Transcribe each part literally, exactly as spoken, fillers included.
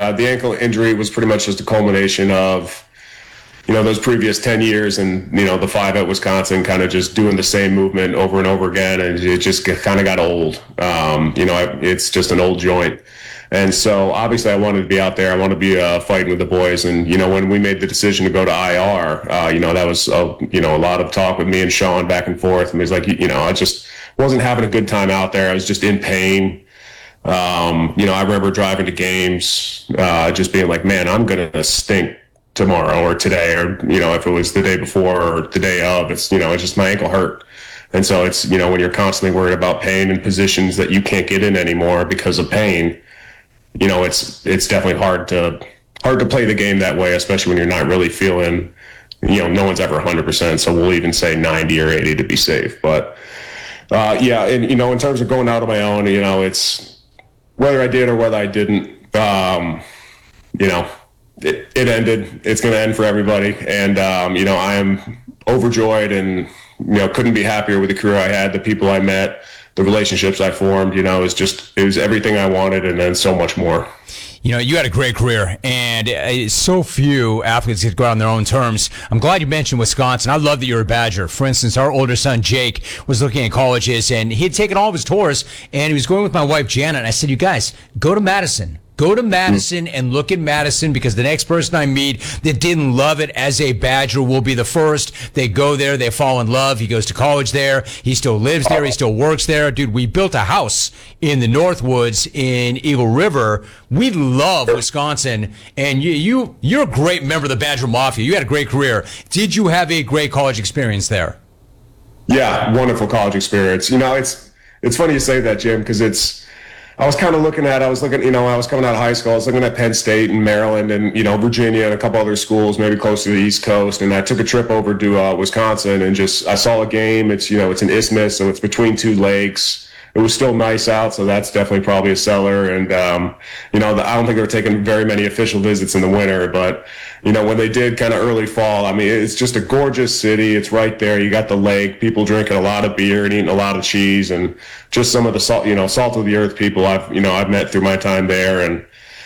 uh, the ankle injury was pretty much just a culmination of, you know, those previous ten years and, you know, the five at Wisconsin kind of just doing the same movement over and over again. And it just kind of got old. Um, you know, it's just an old joint. And so obviously I wanted to be out there. I want to be uh, fighting with the boys. And, you know, when we made the decision to go to I R, uh, you know, that was, uh, you know, a lot of talk with me and Sean back and forth. And it was like, you know, I just wasn't having a good time out there. I was just in pain. Um, you know, I remember driving to games, uh, just being like, man, I'm going to stink tomorrow or today, or, you know, if it was the day before or the day of, it's, you know, it's just my ankle hurt. And so it's, you know, when you're constantly worried about pain in positions that you can't get in anymore because of pain, you know, it's it's definitely hard to hard to play the game that way, especially when you're not really feeling, you know, no one's ever one hundred percent. So we'll even say ninety or eighty to be safe. But uh, yeah, and, you know, in terms of going out on my own, you know, it's whether I did or whether I didn't, um, you know, it, it ended. It's going to end for everybody. And, um, you know, I am overjoyed and, you know, couldn't be happier with the career I had, the people I met, the relationships I formed. You know, it was just, it was everything I wanted and then so much more. You know, you had a great career, and uh, so few athletes get to go out on their own terms. I'm glad you mentioned Wisconsin. I love that you're a Badger. For instance, our older son, Jake, was looking at colleges, and he had taken all of his tours, and he was going with my wife, Janet, and I said, you guys, go to Madison. Go to Madison and look at Madison, because the next person I meet that didn't love it as a Badger will be the first. They go there, they fall in love. He goes to college there. He still lives there. He still works there. Dude, we built a house in the Northwoods in Eagle River. We love Wisconsin, and you, you, you're a great member of the Badger Mafia. You had a great career. Did you have a great college experience there? Yeah, wonderful college experience. You know, it's it's funny you say that, Jim, because it's, I was kind of looking at, I was looking, you know, I was coming out of high school, I was looking at Penn State and Maryland and, you know, Virginia and a couple other schools, maybe close to the East Coast. And I took a trip over to uh, Wisconsin and just, I saw a game. It's, you know, it's an isthmus, so it's between two lakes. It was still nice out, so that's definitely probably a seller. And, um, you know, the, I don't think they were taking very many official visits in the winter, but, you know, when they did kind of early fall, I mean, it's just a gorgeous city. It's right there. You got the lake, people drinking a lot of beer and eating a lot of cheese, and just some of the salt, you know, salt of the earth people I've, you know, I've met through my time there. And,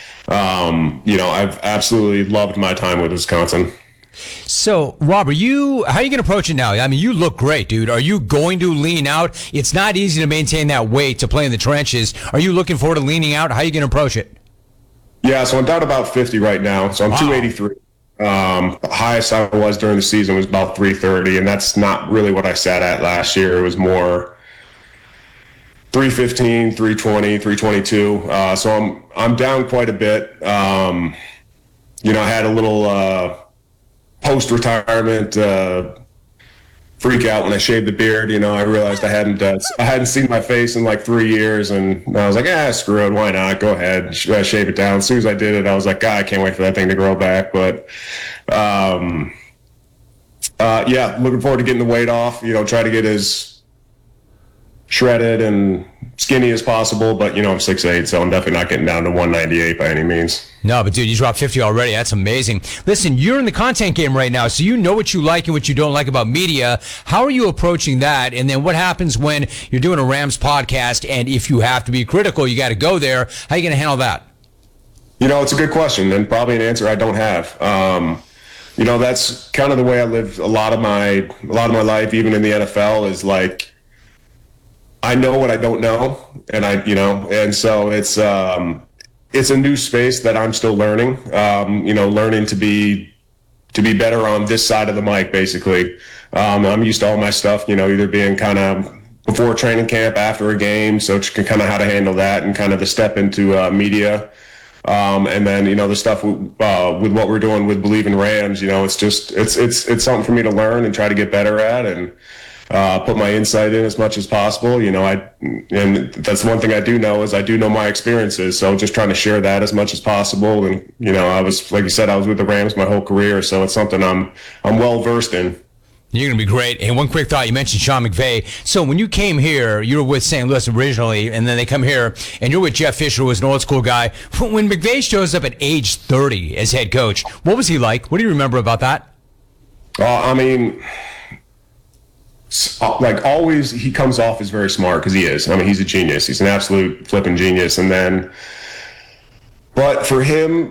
um, you know, I've absolutely loved my time with Wisconsin. So, Rob, are you, how are you going to approach it now? I mean, you look great, dude. Are you going to lean out? It's not easy to maintain that weight to play in the trenches. Are you looking forward to leaning out? How are you going to approach it? Yeah, so I'm down about fifty right now. So I'm wow. two eighty-three. Um, the highest I was during the season was about three thirty, and that's not really what I sat at last year. It was more three fifteen, three twenty, three twenty-two. Uh, so I'm I'm down quite a bit. Um, you know, I had a little uh, post-retirement uh, freak out when I shaved the beard. You know, I realized I hadn't uh, I hadn't seen my face in like three years, and I was like, ah, screw it, why not? Go ahead, sh- uh, shave it down. As soon as I did it, I was like, God, I can't wait for that thing to grow back. But um, uh, yeah, looking forward to getting the weight off. You know, try to get as shredded and skinny as possible, but you know, I'm six eight, so I'm definitely not getting down to one ninety-eight by any means. No, but dude, you dropped fifty already. That's amazing. Listen, you're in the content game right now, so you know what you like and what you don't like about media. How are you approaching that? And then what happens when you're doing a Rams podcast, and if you have to be critical, you got to go there. How are you going to handle that? You know, it's a good question, and probably an answer I don't have. Um, you know, that's kind of the way I live a lot of my a lot of my life, even in the N F L, is like, I know what I don't know, and I, you know, and so it's um, it's a new space that I'm still learning. Um, you know, learning to be to be better on this side of the mic, basically. Um, I'm used to all my stuff, you know, either being kind of before training camp, after a game, so kind of how to handle that, and kind of the step into uh, media, um, and then you know the stuff with, uh, with what we're doing with Believe in Rams. You know, it's just it's it's it's something for me to learn and try to get better at, and Uh, put my insight in as much as possible. You know, I, and that's one thing I do know is I do know my experiences. So just trying to share that as much as possible. And, you know, I was, like you said, I was with the Rams my whole career. So it's something I'm, I'm well versed in. You're going to be great. And one quick thought, you mentioned Sean McVay. So when you came here, you were with Saint Louis originally, and then they come here, and you're with Jeff Fisher, who was an old school guy. When McVay shows up at age thirty as head coach, what was he like? What do you remember about that? Uh, I mean, like always, he comes off as very smart, because he is. I mean, he's a genius. He's an absolute flipping genius. And then, but for him,